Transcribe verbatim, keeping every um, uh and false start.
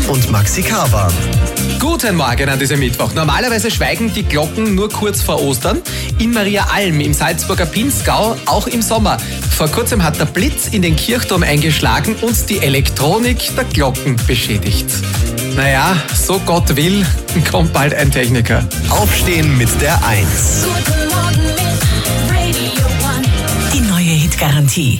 und Maxi Kaber. Guten Morgen an diesem Mittwoch. Normalerweise schweigen die Glocken nur kurz vor Ostern. In Maria Alm im Salzburger Pinzgau auch im Sommer. Vor kurzem hat der Blitz in den Kirchturm eingeschlagen und die Elektronik der Glocken beschädigt. Naja, so Gott will, kommt bald ein Techniker. Aufstehen mit der eins. Die neue Hitgarantie.